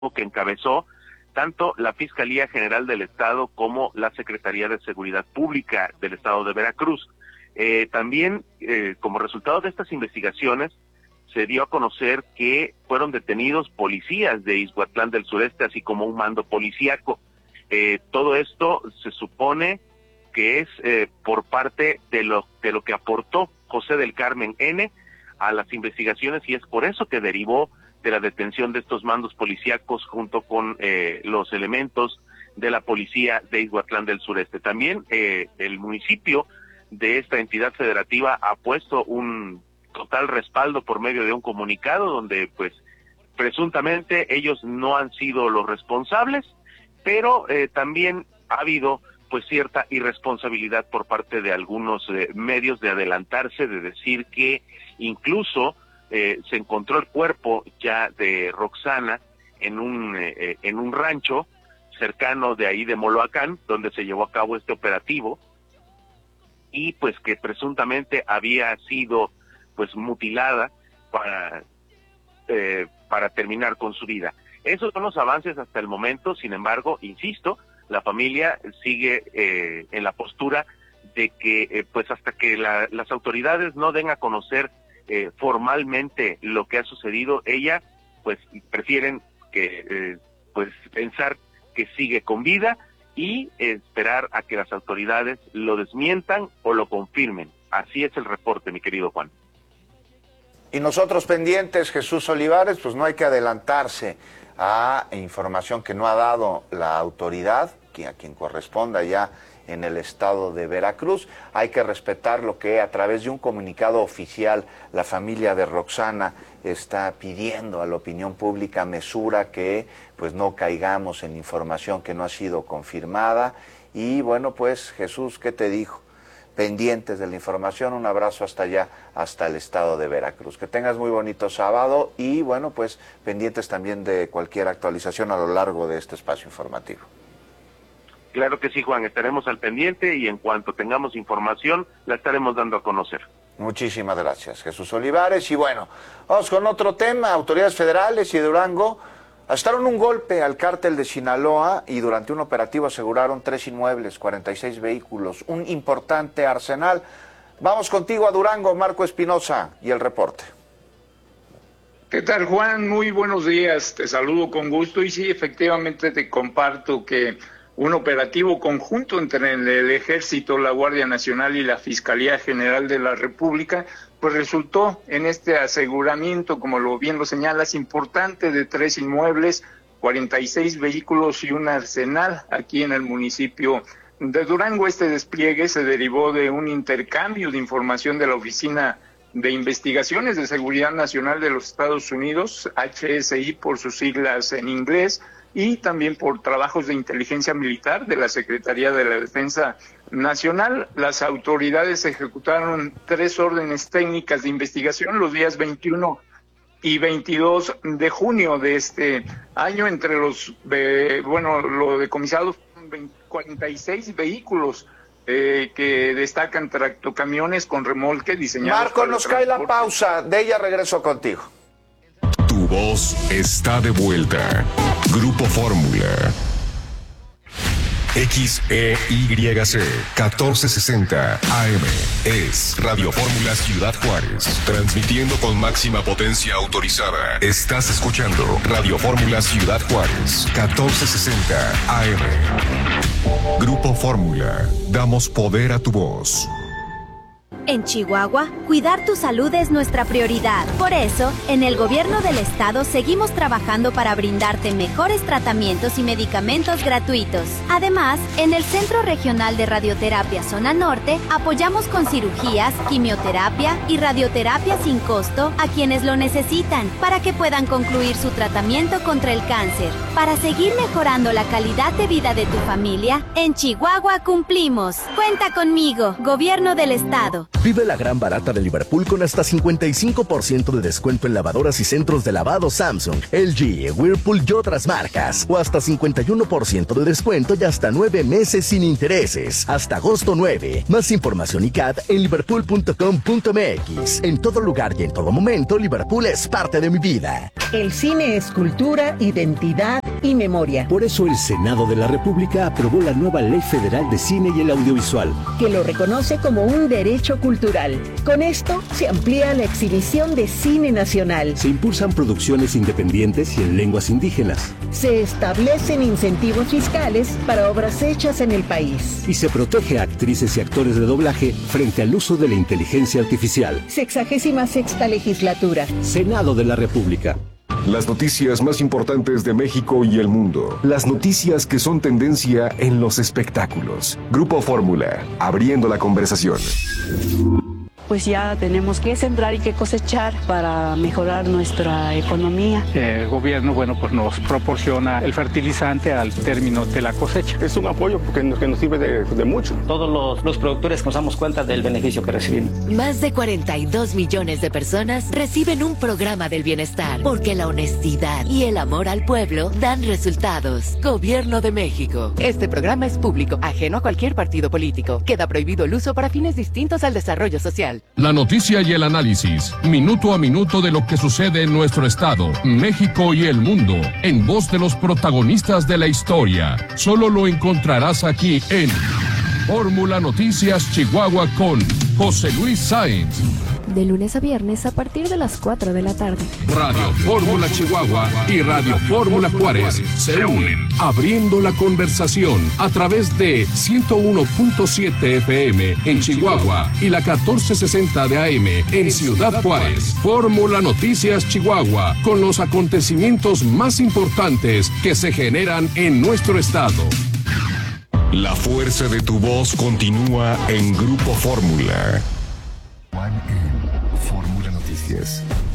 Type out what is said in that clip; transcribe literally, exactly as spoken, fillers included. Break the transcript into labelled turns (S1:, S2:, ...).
S1: que encabezó tanto la Fiscalía General del Estado como la Secretaría de Seguridad Pública del Estado de Veracruz. Eh, también, eh, como resultado de estas investigaciones, se dio a conocer que fueron detenidos policías de Ixhuatlán del Sureste, así como un mando policíaco. Eh, todo esto se supone que es eh, por parte de lo, de lo que aportó José del Carmen N. a las investigaciones, y es por eso que derivó de la detención de estos mandos policíacos junto con eh, los elementos de la policía de Ixhuatlán del Sureste. También eh, el municipio de esta entidad federativa ha puesto un total respaldo por medio de un comunicado donde pues presuntamente ellos no han sido los responsables, pero eh, también ha habido pues cierta irresponsabilidad por parte de algunos eh, medios de adelantarse, de decir que incluso eh, se encontró el cuerpo ya de Roxana en un eh, en un rancho cercano de ahí de Moloacán, donde se llevó a cabo este operativo, y pues que presuntamente había sido pues mutilada para eh, para terminar con su vida. Esos son los avances hasta el momento. Sin embargo, insisto, la familia sigue eh, en la postura de que eh, pues hasta que la, las autoridades no den a conocer eh, formalmente lo que ha sucedido, ella pues prefieren que eh, pues pensar que sigue con vida y eh, esperar a que las autoridades lo desmientan o lo confirmen. Así es el reporte, mi querido Juan.
S2: Y nosotros pendientes, Jesús Olivares, pues no hay que adelantarse a información que no ha dado la autoridad, que a quien corresponda ya en el estado de Veracruz. Hay que respetar lo que a través de un comunicado oficial la familia de Roxana está pidiendo a la opinión pública mesura, que pues no caigamos en información que no ha sido confirmada. Y bueno, pues Jesús, ¿qué te dijo? Pendientes de la información, un abrazo hasta allá, hasta el estado de Veracruz. Que tengas muy bonito sábado y bueno, pues pendientes también de cualquier actualización a lo largo de este espacio informativo.
S1: Claro que sí, Juan, estaremos al pendiente y en cuanto tengamos información la estaremos dando a conocer.
S2: Muchísimas gracias, Jesús Olivares. Y bueno, vamos con otro tema. Autoridades federales y de Durango asestaron un golpe al cártel de Sinaloa y durante un operativo aseguraron tres inmuebles, cuarenta y seis vehículos, un importante arsenal. Vamos contigo a Durango, Marco Espinosa, y el reporte.
S3: ¿Qué tal, Juan? Muy buenos días, te saludo con gusto y sí, efectivamente te comparto que un operativo conjunto entre el Ejército, la Guardia Nacional y la Fiscalía General de la República pues resultó en este aseguramiento, como lo bien lo señalas, importante, de tres inmuebles, cuarenta y seis vehículos y un arsenal aquí en el municipio de Durango. Este despliegue se derivó de un intercambio de información de la Oficina de Investigaciones de Seguridad Nacional de los Estados Unidos, H S I por sus siglas en inglés, y también por trabajos de inteligencia militar de la Secretaría de la Defensa Nacional. Las autoridades ejecutaron tres órdenes técnicas de investigación los días veintiuno y veintidós de junio de este año. Entre los, eh, bueno, lo decomisado fueron cuarenta y seis vehículos eh, que destacan tractocamiones con remolque diseñados.
S2: Marco, nos cae la pausa, de ella regreso contigo.
S4: Tu voz está de vuelta. Grupo Fórmula. X E Y C catorce sesenta A M es Radio Fórmula Ciudad Juárez, transmitiendo con máxima potencia autorizada. Estás escuchando Radio Fórmula Ciudad Juárez, catorce sesenta A M. Grupo Fórmula, damos poder a tu voz.
S5: En Chihuahua, cuidar tu salud es nuestra prioridad. Por eso, en el gobierno del estado seguimos trabajando para brindarte mejores tratamientos y medicamentos gratuitos. Además, en el Centro Regional de Radioterapia Zona Norte, apoyamos con cirugías, quimioterapia y radioterapia sin costo a quienes lo necesitan, para que puedan concluir su tratamiento contra el cáncer. Para seguir mejorando la calidad de vida de tu familia, en Chihuahua cumplimos. Cuenta conmigo, Gobierno del Estado.
S6: Vive la gran barata de Liverpool con hasta cincuenta y cinco por ciento de descuento en lavadoras y centros de lavado Samsung, L G, Whirlpool y otras marcas. O hasta cincuenta y uno por ciento de descuento y hasta nueve meses sin intereses. Hasta agosto nueve. Más información y C A D en liverpool punto com punto m x. En todo lugar y en todo momento, Liverpool es parte de mi vida.
S7: El cine es cultura, identidad y memoria.
S8: Por eso el Senado de la República aprobó la nueva Ley Federal de Cine y el Audiovisual,
S7: que lo reconoce como un derecho cultural. Con esto se amplía la exhibición de cine nacional.
S8: Se impulsan producciones independientes y en lenguas indígenas.
S7: Se establecen incentivos fiscales para obras hechas en el país.
S8: Y se protege a actrices y actores de doblaje frente al uso de la inteligencia artificial.
S7: Sexagésima sexta legislatura.
S8: Senado de la República.
S4: Las noticias más importantes de México y el mundo. Las noticias que son tendencia en los espectáculos. Grupo Fórmula, abriendo la conversación.
S9: Pues ya tenemos que sembrar y que cosechar para mejorar nuestra economía.
S10: El gobierno, bueno, pues nos proporciona el fertilizante al término de la cosecha.
S11: Es un apoyo porque nos, que nos sirve de, de mucho.
S12: Todos los, los productores nos damos cuenta del beneficio que recibimos.
S13: Más de cuarenta y dos millones de personas reciben un programa del bienestar, porque la honestidad y el amor al pueblo dan resultados. Gobierno de México.
S14: Este programa es público, ajeno a cualquier partido político. Queda prohibido el uso para fines distintos al desarrollo social.
S15: La noticia y el análisis, minuto a minuto de lo que sucede en nuestro estado, México y el mundo, en voz de los protagonistas de la historia. Solo lo encontrarás aquí en Fórmula Noticias Chihuahua con José Luis Sáenz.
S16: De lunes a viernes a partir de las cuatro de la tarde.
S15: Radio Fórmula Chihuahua y Radio Fórmula Juárez se unen, abriendo la conversación a través de ciento uno punto siete F M en Chihuahua y la catorce sesenta de A M en Ciudad Juárez. Fórmula Noticias Chihuahua, con los acontecimientos más importantes que se generan en nuestro estado.
S4: La fuerza de tu voz continúa en Grupo Fórmula. Fórmula Noticias.